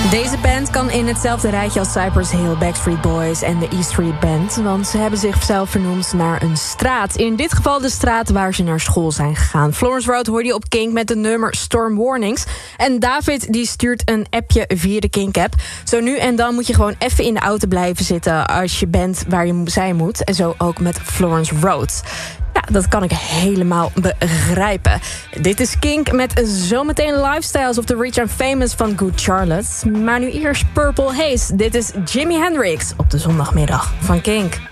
Deze band kan in hetzelfde rijtje als Cypress Hill, Backstreet Boys en de E Street Band, want ze hebben zichzelf vernoemd naar een straat. In dit geval de straat waar ze naar school zijn gegaan. Florence Road hoorde je op Kink met de nummer Storm Warnings. En David die stuurt een appje via de Kink-app. Zo nu en dan moet je gewoon even in de auto blijven zitten als je bent waar je zijn moet. En zo ook met Florence Road. Ja, dat kan ik helemaal begrijpen. Dit is Kink met zometeen Lifestyles of the Rich and Famous van Good Charlotte. Maar nu eerst Purple Haze. Dit is Jimi Hendrix op de zondagmiddag van Kink.